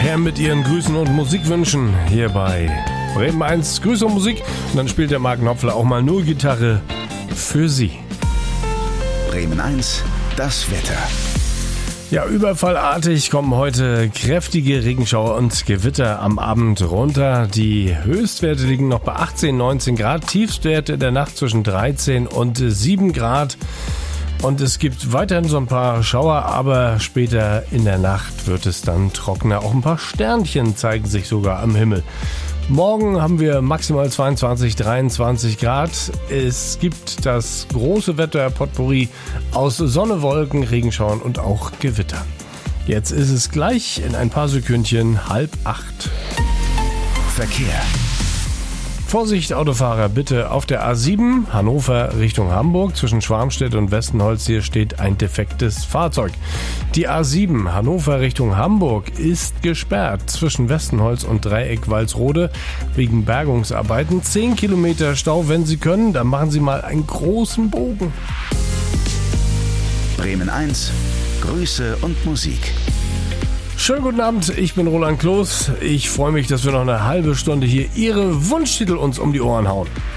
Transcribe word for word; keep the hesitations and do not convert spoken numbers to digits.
her mit ihren Grüßen und Musikwünschen hier bei Bremen eins Grüße und Musik. Und dann spielt der Marc Knopfler auch mal nur Gitarre für Sie. Bremen eins, das Wetter. Ja, überfallartig kommen heute kräftige Regenschauer und Gewitter am Abend runter. Die Höchstwerte liegen noch bei achtzehn, neunzehn Grad, Tiefstwerte in der Nacht zwischen dreizehn und sieben Grad. Und es gibt weiterhin so ein paar Schauer, aber später in der Nacht wird es dann trockener. Auch ein paar Sternchen zeigen sich sogar am Himmel. Morgen haben wir maximal zweiundzwanzig, dreiundzwanzig Grad. Es gibt das große Wetter-Potpourri aus Sonne, Wolken, Regenschauern und auch Gewitter. Jetzt ist es gleich in ein paar Sekündchen halb acht. Verkehr. Vorsicht, Autofahrer, bitte auf der A sieben, Hannover Richtung Hamburg. Zwischen Schwarmstedt und Westenholz hier steht ein defektes Fahrzeug. Die A sieben, Hannover Richtung Hamburg, ist gesperrt zwischen Westenholz und Dreieck Walsrode wegen Bergungsarbeiten. zehn Kilometer Stau, wenn Sie können, dann machen Sie mal einen großen Bogen. Bremen eins, Grüße und Musik. Schönen guten Abend, ich bin Roland Kloß. Ich freue mich, dass wir noch eine halbe Stunde hier Ihre Wunschtitel uns um die Ohren hauen.